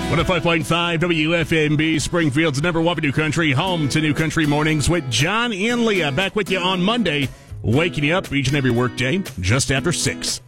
105.5 WFMB, Springfield's number one New Country, home to New Country Mornings with John and Leah. Back with you on Monday, waking you up each and every workday just after 6.